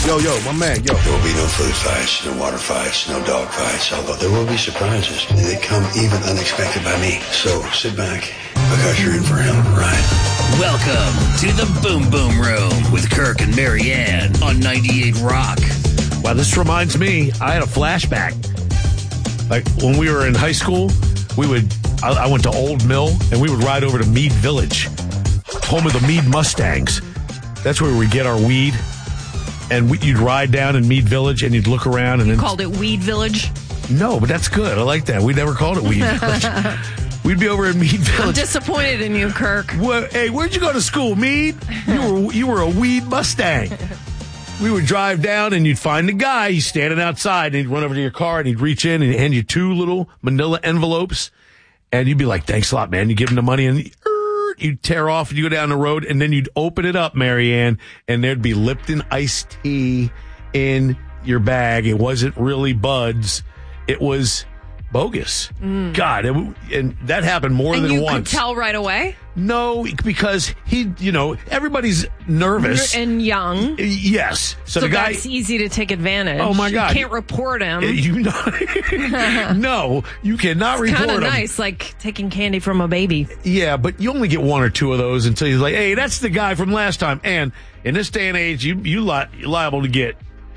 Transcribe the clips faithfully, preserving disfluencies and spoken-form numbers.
Yo, yo, my man, yo. There will be no food fights, no water fights, no dog fights, although there will be surprises. They come even unexpected by me. So sit back, because you're in for a hell of a ride. Welcome to the Boom Boom Room with Kirk and Marianne on ninety-eight Rock. Wow, this reminds me, I had a flashback. Like when we were in high school, we would, I, I went to Old Mill, and we would ride over to Mead Village, home of the Mead Mustangs. That's where we get our weed. And we, you'd ride down in Mead Village, and you'd look around. And you then, called it Weed Village? No, but that's good. I like that. We never called it Weed Village. We'd be over in Mead Village. I'm disappointed in you, Kirk. Well, hey, where'd you go to school, Mead? You were you were a weed Mustang. We would drive down, and you'd find the guy. He's standing outside, and he'd run over to your car, and he'd reach in and hand you two little manila envelopes. And you'd be like, thanks a lot, man. You give him the money, and you'd tear off, and you go down the road, and then you'd open it up, Marianne, and there'd be Lipton iced tea in your bag. It wasn't really Bud's. It was bogus. Mm. God, it, and that happened more and than you once. Could tell right away? No, because he, you know, everybody's nervous. And young. Yes. So, so the guy. That's easy to take advantage. Oh, my God. You can't report him. You know, no, you cannot it's report him. Kind of nice, like taking candy from a baby. Yeah, but you only get one or two of those until he's like, hey, that's the guy from last time. And in this day and age, you, you li- you're liable to get.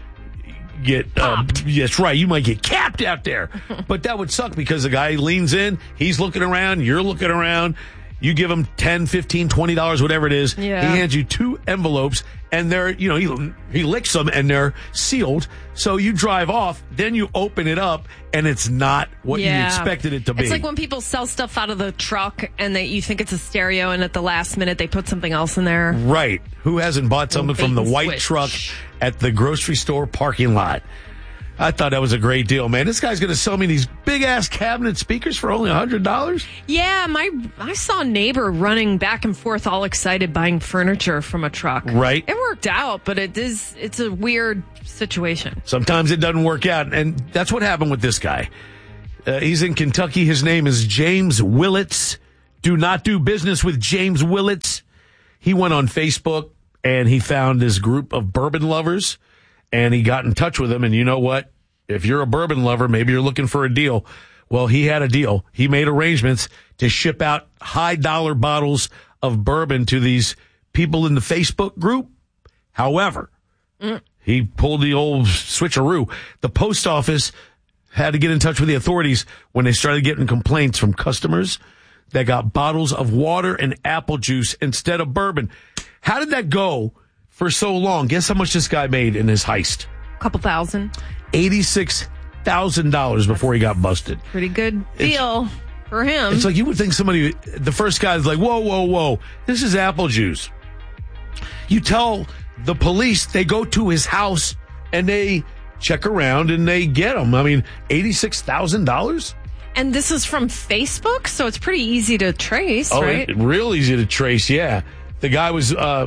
Get um, yes, right. You might get capped out there, but that would suck because the guy leans in, he's looking around, you're looking around. You give him ten, fifteen, twenty dollars, whatever it is. Yeah. He hands you two envelopes, and they're, you know, he, he licks them, and they're sealed. So you drive off, then you open it up, and it's not what yeah. you expected it to be. It's like when people sell stuff out of the truck, and they, you think it's a stereo, and at the last minute they put something else in there. Right. Who hasn't bought something from the white switch. truck at the grocery store parking lot? I thought that was a great deal, man. This guy's going to sell me these big-ass cabinet speakers for only one hundred dollars? Yeah, my I saw a neighbor running back and forth all excited buying furniture from a truck. Right. It worked out, but it is it's a weird situation. Sometimes it doesn't work out, and that's what happened with this guy. Uh, he's in Kentucky. His name is James Willits. Do not do business with James Willits. He went on Facebook, and he found this group of bourbon lovers, and he got in touch with them, and you know what? If you're a bourbon lover, maybe you're looking for a deal. Well, he had a deal. He made arrangements to ship out high-dollar bottles of bourbon to these people in the Facebook group. However, mm. he pulled the old switcheroo. The post office had to get in touch with the authorities when they started getting complaints from customers that got bottles of water and apple juice instead of bourbon. How did that go for so long? Guess how much this guy made in his heist? A couple thousand. eighty-six thousand dollars before he got busted. Pretty good deal it's, for him. It's like you would think somebody, the first guy's like, whoa, whoa, whoa, this is apple juice. You tell the police, they go to his house and they check around and they get him. I mean, eighty-six thousand dollars? And this is from Facebook, so it's pretty easy to trace, oh, right? It, real easy to trace, yeah. The guy was, uh,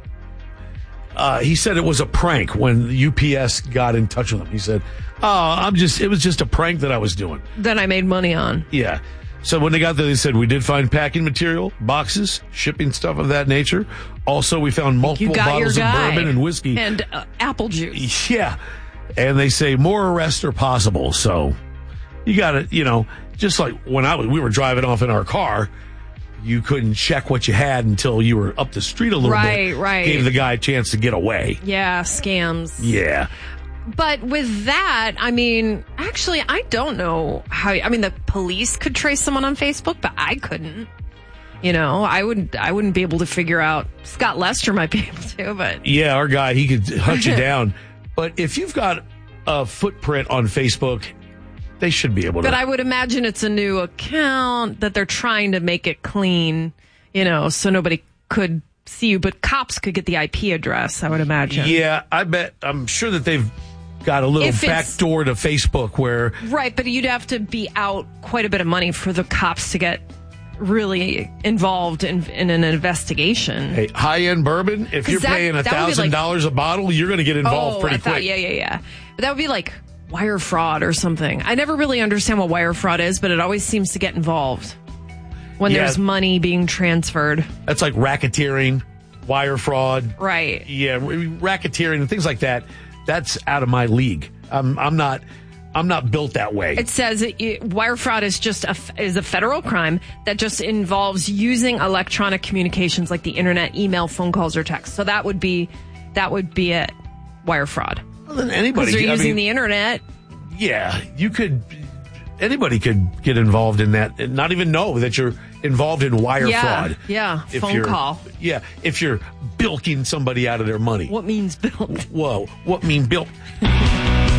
uh, he said it was a prank when U P S got in touch with him. He said, oh, I'm just, it was just a prank that I was doing. That I made money on. Yeah. So when they got there, they said, we did find packing material, boxes, shipping stuff of that nature. Also, we found multiple bottles of bourbon and whiskey. And uh, apple juice. Yeah. And they say more arrests are possible. So you got to, you know, just like when I was, we were driving off in our car, you couldn't check what you had until you were up the street a little right, bit. Right, right. Gave the guy a chance to get away. Yeah, scams. Yeah. But with that, I mean, actually, I don't know how, I mean, the police could trace someone on Facebook, but I couldn't. You know, I wouldn't, I wouldn't be able to figure out. Scott Lester might be able to, but. Yeah, our guy, he could hunt you down. But if you've got a footprint on Facebook, they should be able to. But I would imagine it's a new account that they're trying to make it clean, you know, so nobody could see you. But cops could get the I P address, I would imagine. Yeah, I bet. I'm sure that they've got a little back door to Facebook where. Right, but you'd have to be out quite a bit of money for the cops to get really involved in, in an investigation. Hey, high-end bourbon, if you're that, paying one thousand dollars like, a bottle, you're going to get involved oh, pretty I thought, quick. Yeah, yeah, yeah. But that would be like wire fraud or something. I never really understand what wire fraud is, but it always seems to get involved when yeah, there's money being transferred. That's like racketeering, wire fraud. Right. Yeah, racketeering and things like that. that's out of my league. I'm, I'm not. I'm not built that way. It says it, it, wire fraud is just a, is a federal crime that just involves using electronic communications like the internet, email, phone calls, or text. So that would be that would be it. Wire fraud. Well, then anybody because they're I using mean, the internet. Yeah, you could. Anybody could get involved in that and not even know that you're involved in wire yeah, fraud. Yeah, if phone you're, call. Yeah, if you're bilking somebody out of their money. What means bilk? Whoa, what mean bilk?